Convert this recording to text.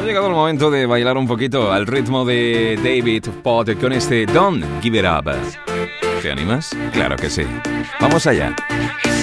llegado el momento de bailar un poquito al ritmo de David Potter con este Don't Give It Up. ¿Te animas? Claro que sí. Vamos allá.